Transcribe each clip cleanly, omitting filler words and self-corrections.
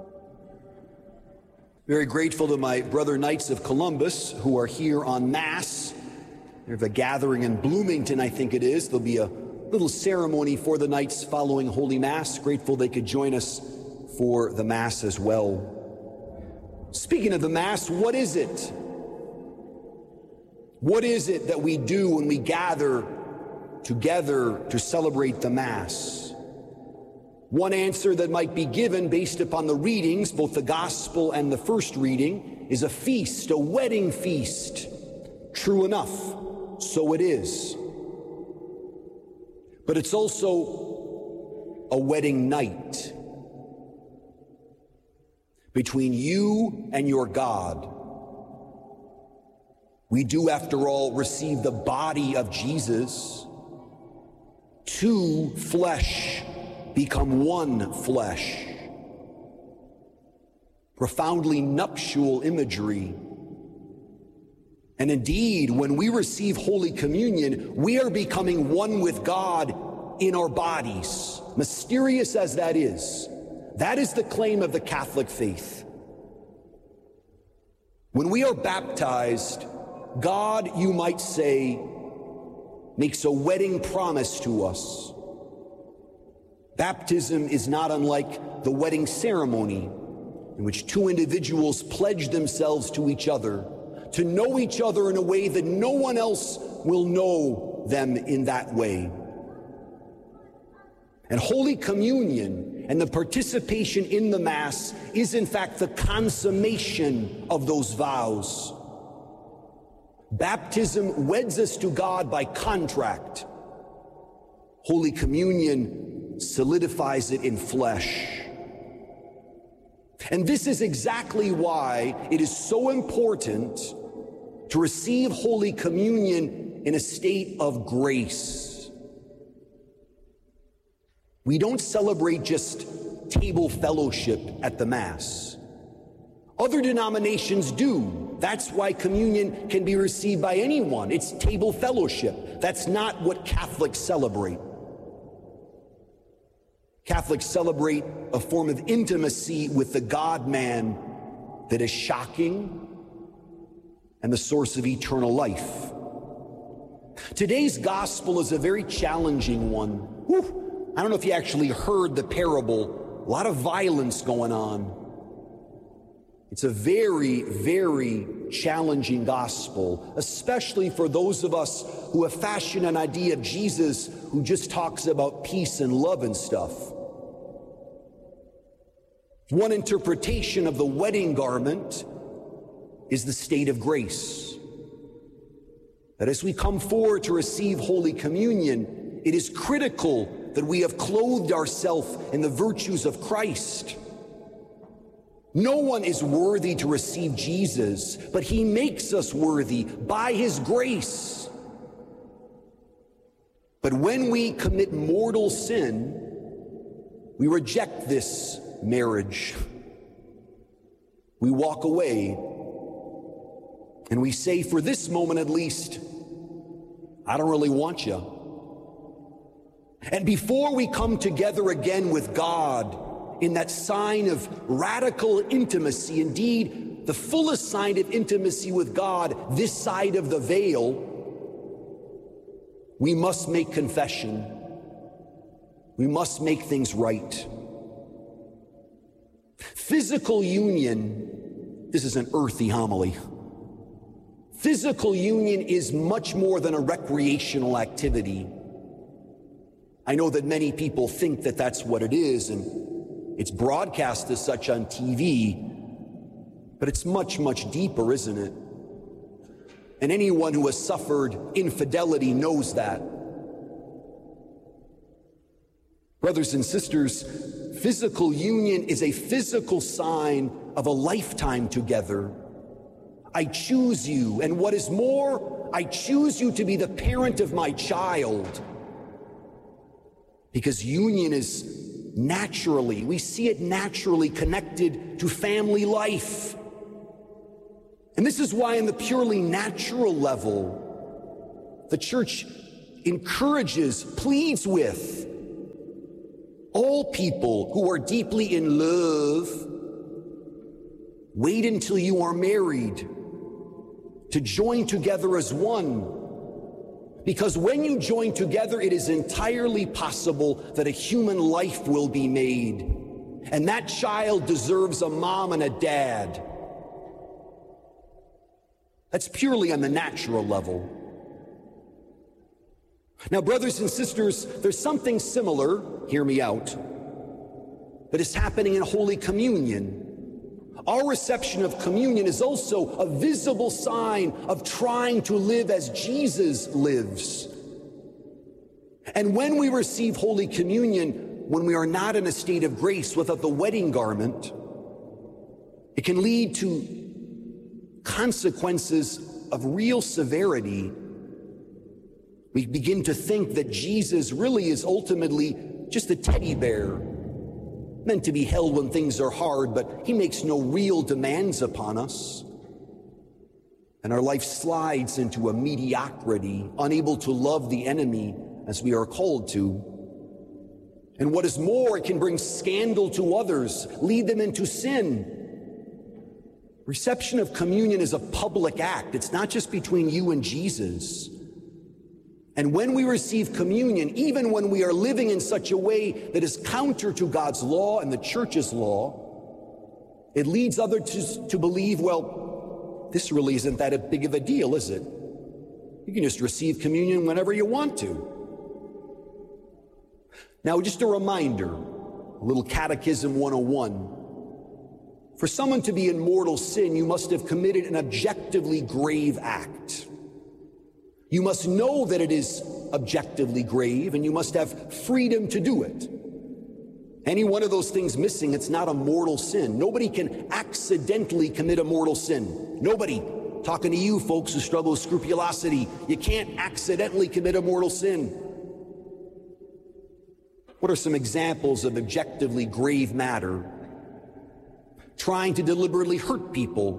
Very grateful to my brother Knights of Columbus who are here on Mass. There's a gathering in Bloomington, I think it is. There'll be a little ceremony for the Knights following Holy Mass. Grateful they could join us for the Mass as well. Speaking of the Mass, what is it? What is it that we do when we gather together to celebrate the Mass? One answer that might be given based upon the readings, both the Gospel and the first reading, is a feast, a wedding feast. True enough, so it is. But it's also a wedding night between you and your God. We do, after all, receive the body of Jesus. Two flesh become one flesh. Profoundly nuptial imagery. And indeed, when we receive Holy Communion, we are becoming one with God in our bodies. Mysterious as that is the claim of the Catholic faith. When we are baptized, God, you might say, makes a wedding promise to us. Baptism is not unlike the wedding ceremony in which two individuals pledge themselves to each other, to know each other in a way that no one else will know them in that way. And Holy Communion and the participation in the Mass is in fact the consummation of those vows. Baptism weds us to God by contract. Holy Communion solidifies it in flesh. And this is exactly why it is so important to receive Holy Communion in a state of grace. We don't celebrate just table fellowship at the Mass. Other denominations do. That's why communion can be received by anyone. It's table fellowship. That's not what Catholics celebrate. Catholics celebrate a form of intimacy with the God-man that is shocking and the source of eternal life. Today's gospel is a very challenging one. Whew. I don't know if you actually heard the parable. A lot of violence going on. It's a very, very challenging gospel, especially for those of us who have fashioned an idea of Jesus who just talks about peace and love and stuff. One interpretation of the wedding garment is the state of grace. That as we come forward to receive Holy Communion, it is critical that we have clothed ourselves in the virtues of Christ. No one is worthy to receive Jesus, but he makes us worthy by his grace. But when we commit mortal sin, we reject this marriage. We walk away and we say, for this moment at least, I don't really want you. And before we come together again with God in that sign of radical intimacy, indeed the fullest sign of intimacy with God this side of the veil, we must make confession. We must make things right. Physical union, this is an earthy homily. Physical union is much more than a recreational activity. I know that many people think that that's what it is, and it's broadcast as such on TV, but it's much, much deeper, isn't it? And anyone who has suffered infidelity knows that. Brothers and sisters, physical union is a physical sign of a lifetime together. I choose you, and what is more, I choose you to be the parent of my child. Because union is naturally, we see it naturally connected to family life. And this is why in the purely natural level, the church encourages, pleads with all people who are deeply in love Wait until you are married to join together as one. Because when you join together, it is entirely possible that a human life will be made. And that child deserves a mom and a dad. That's purely on the natural level. Now, brothers and sisters, there's something similar, hear me out, that is happening in Holy Communion. Our reception of communion is also a visible sign of trying to live as Jesus lives. And when we receive Holy Communion, when we are not in a state of grace without the wedding garment, it can lead to consequences of real severity. We begin to think that Jesus really is ultimately just a teddy bear, meant to be held when things are hard, but he makes no real demands upon us. And our life slides into a mediocrity, unable to love the enemy as we are called to. And what is more, it can bring scandal to others, lead them into sin. Reception of communion is a public act. It's not just between you and Jesus. And when we receive communion, even when we are living in such a way that is counter to God's law and the church's law, it leads others to believe, well, this really isn't that a big of a deal, is it? You can just receive communion whenever you want to. Now, just a reminder, a little Catechism 101. For someone to be in mortal sin, you must have committed an objectively grave act. You must know that it is objectively grave, and you must have freedom to do it. Any one of those things missing, it's not a mortal sin. Nobody can accidentally commit a mortal sin. Nobody. Talking to you folks who struggle with scrupulosity, you can't accidentally commit a mortal sin. What are some examples of objectively grave matter? Trying to deliberately hurt people.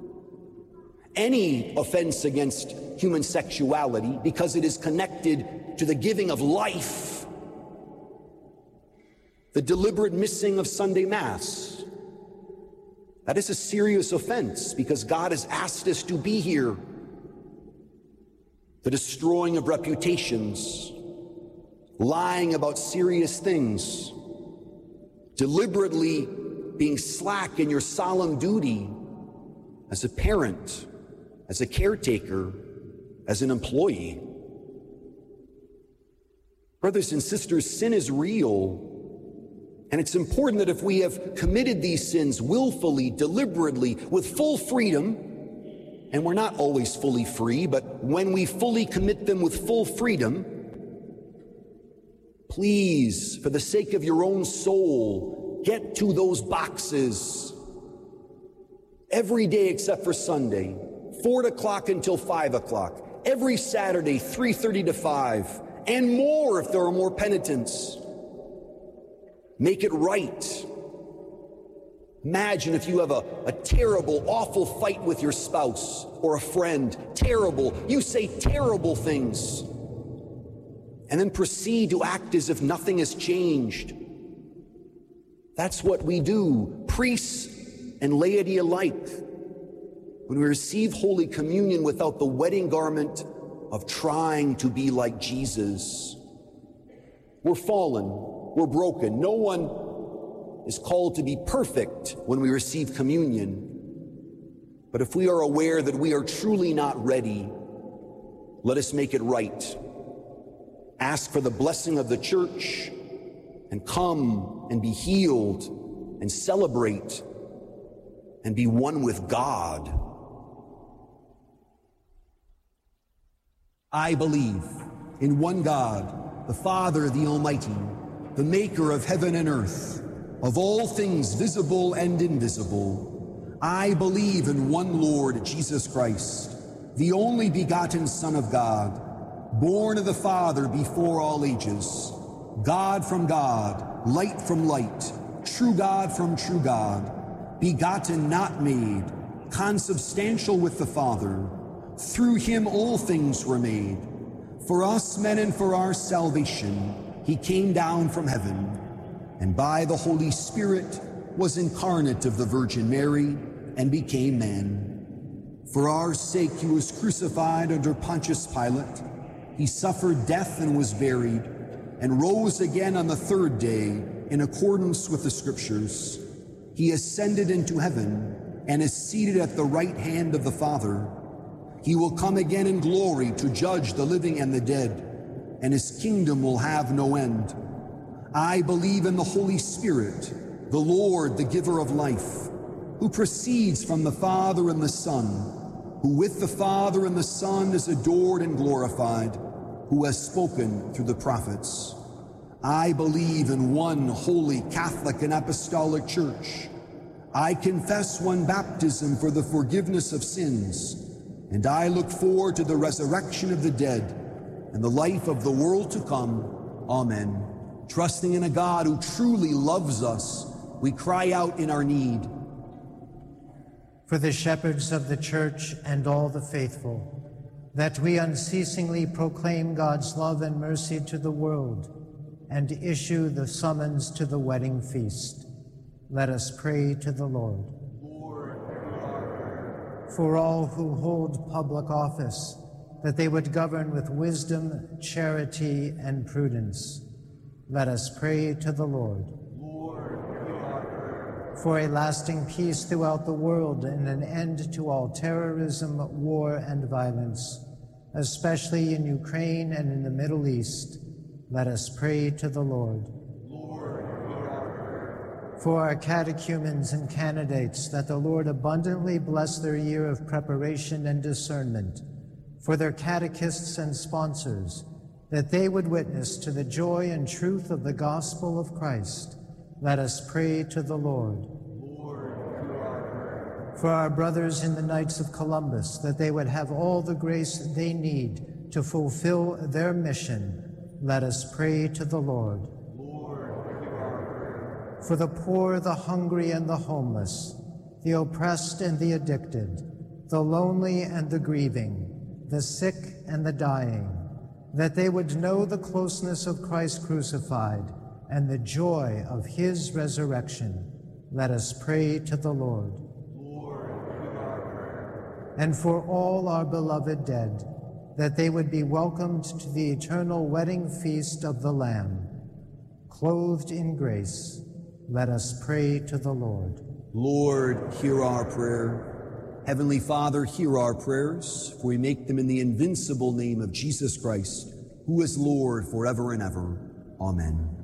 Any offense against human sexuality because it is connected to the giving of life. The deliberate missing of Sunday Mass. That is a serious offense because God has asked us to be here. The destroying of reputations. Lying about serious things. Deliberately being slack in your solemn duty as a parent, as a caretaker, as an employee. Brothers and sisters, sin is real. And it's important that if we have committed these sins willfully, deliberately, with full freedom, and we're not always fully free, but when we fully commit them with full freedom, please, for the sake of your own soul, get to those boxes every day except for Sunday, 4 o'clock until 5 o'clock, every Saturday, 3:30 to 5, and more if there are more penitents. Make it right. Imagine if you have a terrible, awful fight with your spouse or a friend. Terrible. You say terrible things. And then proceed to act as if nothing has changed. That's what we do, priests and laity alike, when we receive Holy Communion without the wedding garment of trying to be like Jesus. We're fallen, we're broken. No one is called to be perfect when we receive communion. But if we are aware that we are truly not ready, let us make it right. Ask for the blessing of the church and come and be healed and celebrate and be one with God. I believe in one God, the Father, the Almighty, the maker of heaven and earth, of all things visible and invisible. I believe in one Lord Jesus Christ, the only begotten Son of God, born of the Father before all ages, God from God, light from light, true God from true God, begotten, not made, consubstantial with the Father. Through him all things were made. For us men and for our salvation, he came down from heaven, and by the Holy Spirit was incarnate of the Virgin Mary, and became man. For our sake he was crucified under Pontius Pilate. He suffered death and was buried, and rose again on the third day in accordance with the Scriptures. He ascended into heaven and is seated at the right hand of the Father. He will come again in glory to judge the living and the dead, and his kingdom will have no end. I believe in the Holy Spirit, the Lord, the giver of life, who proceeds from the Father and the Son, who with the Father and the Son is adored and glorified, who has spoken through the prophets. I believe in one holy Catholic and Apostolic Church. I confess one baptism for the forgiveness of sins, and I look forward to the resurrection of the dead and the life of the world to come. Amen. Trusting in a God who truly loves us, we cry out in our need. For the shepherds of the Church and all the faithful, that we unceasingly proclaim God's love and mercy to the world and issue the summons to the wedding feast. Let us pray to the Lord. For all who hold public office, that they would govern with wisdom, charity, and prudence. Let us pray to the Lord. For a lasting peace throughout the world and an end to all terrorism, war, and violence, especially in Ukraine and in the Middle East, let us pray to the Lord. For our catechumens and candidates, that the Lord abundantly bless their year of preparation and discernment. For their catechists and sponsors, that they would witness to the joy and truth of the gospel of Christ, let us pray to the Lord. For our brothers in the Knights of Columbus, that they would have all the grace they need to fulfill their mission, let us pray to the Lord. For the poor, the hungry, and the homeless, the oppressed and the addicted, the lonely and the grieving, the sick and the dying, that they would know the closeness of Christ crucified and the joy of his resurrection, let us pray to the Lord. And for all our beloved dead, that they would be welcomed to the eternal wedding feast of the Lamb. Clothed in grace, let us pray to the Lord. Lord, hear our prayer. Heavenly Father, hear our prayers, for we make them in the invincible name of Jesus Christ, who is Lord forever and ever. Amen.